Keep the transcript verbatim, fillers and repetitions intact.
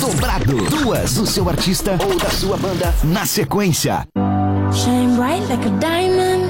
dobrado. Duas do seu artista ou da sua banda na sequência. Shine bright like a diamond.